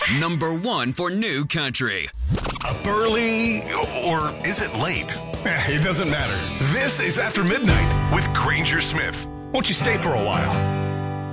Number 1 for New Country. Up early, or is it late? It doesn't matter. This is After Midnight with Granger Smith. Won't you stay for a while?